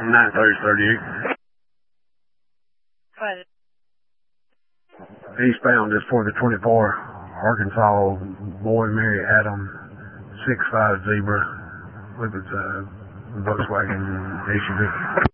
930-38. What? Eastbound is for the 24, Arkansas, Boy Mary Adam, 65 Zebra, with its Volkswagen SUV.